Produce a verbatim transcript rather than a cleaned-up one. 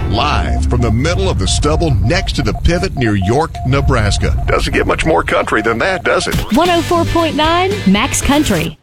live from the middle of the stubble next to the pivot near York, Nebraska. Doesn't get much more country than that, does it? one oh four point nine Max Country.